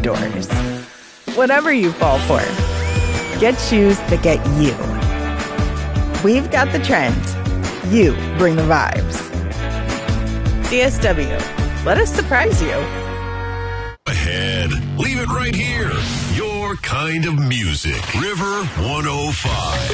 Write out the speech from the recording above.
doors. Whatever you fall for, get shoes that get you. We've got the trends. You bring the vibes. DSW, let us surprise you. Ahead. Leave it right here. Your kind of music. River 105.